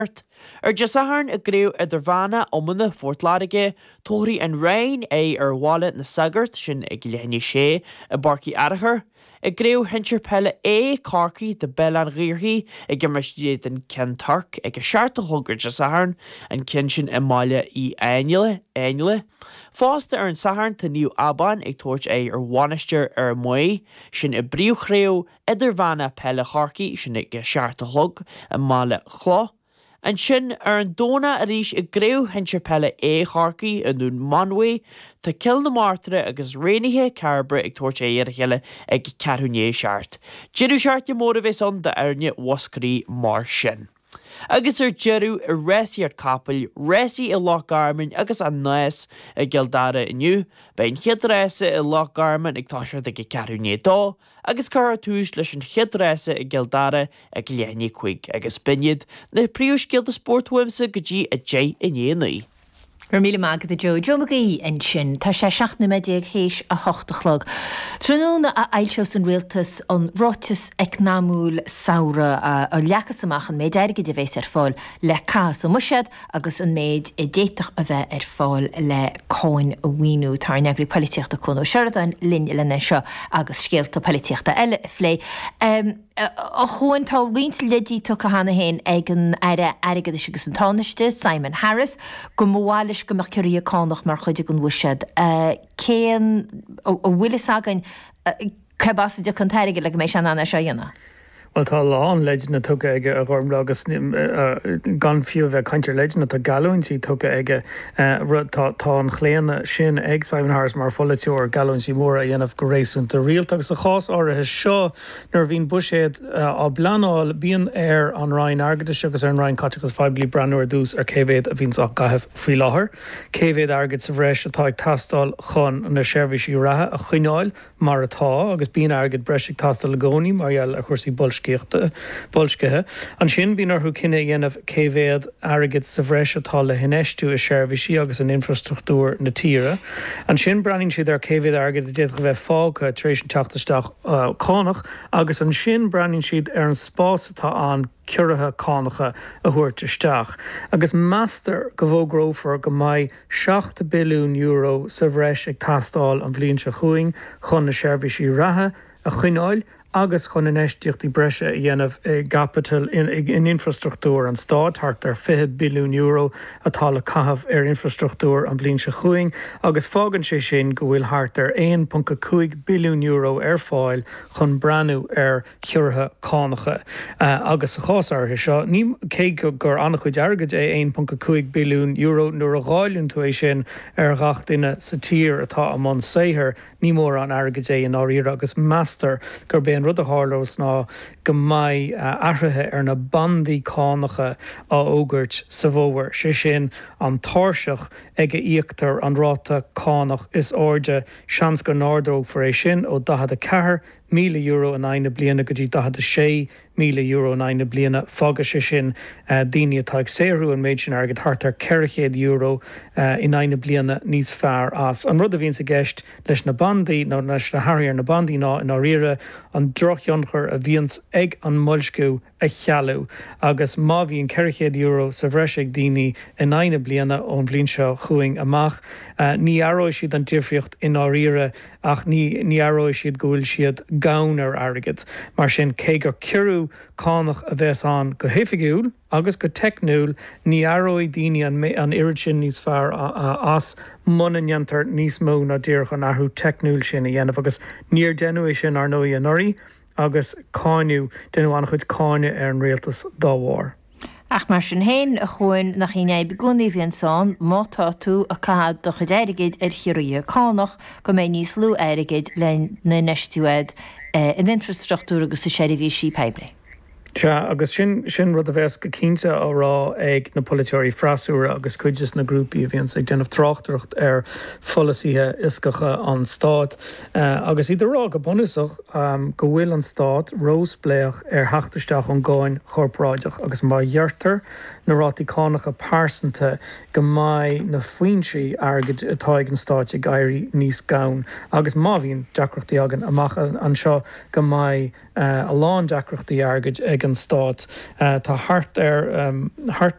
just aharn a gréw idir bhana omana fortladige, tóirí an rain ar bhála na sagart sin ag léine sé a barcí adachar. A gréw hintir pelle carci de bellan ríorthaí ag gimristéad an Kentark ag a searta hulgur just aharn an cinshin imáile í ainile. Fásta ar an saharn ta níu aban ag tuairt ar bhanisteir ar muí sin i bríú chréw idir bhana pelle charci sin ag a searta hug imáile chlá. An sin ar an dóna a rís i gréw hintir pelle charci a nún manwaí tá cil na mártara agus réinithe carbre ag tuairt ar a chéile ag carúné seart. Jeú seart i móra bheits an de airne wascarí mar sin. Agus jeú a réisiart capel, réisi i Lochgarman agus an nuas a gildara iniu, bein chidréise i Lochgarman ag táisiart ag carúné dó, agus cara túis leis an chidréise i gildara ag léine chuig agus biniad na príús gilda sportwimsa go dtí a dé inéanaí. Míle mágad a Joe Magaí an sin, tá sé 7 héis a 8 Trúna a eilseos an rialtas an rátas eicnámúil saora a leachas amach an méid airgid a bhéis fáil le cas o muisiad agus an méid i déitach a bheith fáil le cáin a bhíú tar neagrí polítíochta chun ó seirdan linne lenne seo agus scéalta polítíochta eile phlé. A chuin tá riint lidí tu a hana héin ag an airgad agus an táneiste Simon Harris go mháilis go meach curí cánach mar chuide an bhuisiad. Céan ó bhuilas agan cebasa de contairige le mééis an anna seo dhéanana. Well, tá lán leidna tuga ige a ghorm agus gan fiú bheith cantir leidna tá galúintí tuga ige tá an chléana sin ag Simon Harris mar foliteúir galúintí mór a dhéanamh go rééisúnta rialta agus a chás áirithe seo nar bhín buisiad á blaáil bíon ar an Ryan Argad agus ar an Ryan Categus feblií breúir dús ar céhéad a bhín ach gaithh faoi láthair. Céhéad Argad sa bhreis atá ag tastáil chun na seirbhísí rathe a chuineáil mar atá agus bíon Argad breisig tastal le gcónaí marall a chuirsaí bolscithe. An sin bhín orthú cinenne dhéanamh céhéad Argad sa bhreis atá le hineistú a seirbhísí agus an infrastruchtúr na tíre. An sin breann siad ar céhéad Argad a déad go bheith fága trééis an teachtasteach cánach agus an sin breann siad ar an spás atá an cuirithe cánacha a thuirteisteach. Agus meastar go bhógrófar go mbeidh 7 billiún euro sa bhreis ag tastáil an bhliain se chuing chun na seirbhísí rathe a chuineáil agus chun in eisteochtaí breise a dhéanamh capital in infrastruchtúr an Stát thart ar 5 billiún euro atá le caithfh ar infrastruchtúr an bhliain se chuing agus fágann sé sin go bhfuil thart ar 1.5 billiún euro ar fáil chun breanú ar cuirithe cánacha. Agus a chásáirthe seo ní cé gur annach chuid airgid é 1.5 billiún euro nuair a gháilún tú é sin ar gach duine sa tír atá am an saothar ní mór an airgid é an áír agus meastar gur ben rud a hálós ná go mbeidh aithrithe ar na bandaí cánacha á ógurt sa bhómhair. Sé sin an táirseach ag íochttar an ráta cánach is áide seans go nádóg for é sin ó 14 míle euro in aine bliana go dtí 16 míle euro in aine bliana fága sé sin daoine atá ag séirú an méid sin airgid thart ar 400 euro in aine bliana níos fearr as. An rud a bhíonn sa gceist leis na bandaí nó leis na hairí ar na bandaí ná in áíre an drochionchar a bhíons ag an muilsciú a chealú agus má bhíon 400 euro sa bhreis ag daoine in aine bliana ón bhliain seo chuing amach. Ní aróid siad an difriocht in áíre ach ní aróid siad go bhfuil siad gabhainn ar airgid. Mar sin cé gur ceirú cánach a bheits an go héifigiúil agus go technúil ní aróid daoine an irid sin níos fearr as munaneantar níos mó na ddíoch an athú technúil sin a dhéanamh agus níor denú sin ar nó an orí agus cáinú denú an chuid cáine ar an rialtas dámhar. Ach mar sin héin a chuin nach chéine begunnaí bhíon san mátá tú a cad do chud airigid ar chiúí cánach go mé níos lú airigid le na neistúid in infrastruchtúr agus sa seirbhísí peblií. Se agus sin rud a bheits go cínte ó rá ag na politeoirí freasúra agus chuideas na grúpaí a bhíonn ag déanamh tráchtaireacht ar folasíthe iscacha an Stát. Agus iad rá go bunúsach go bhfuil an Stát róspléach ar theachtasteach an gáin chorpráideach agus má dheartar na rátaí cánacha pásanta go mbeidh na faoinsaí airgid atá ag an Stát ag éirí níos gabhainn agus má bhíonn deacreachtaí agan amach an seo go mbeidh a lán deacreachtaí airgid ag ag an stát. Tá hart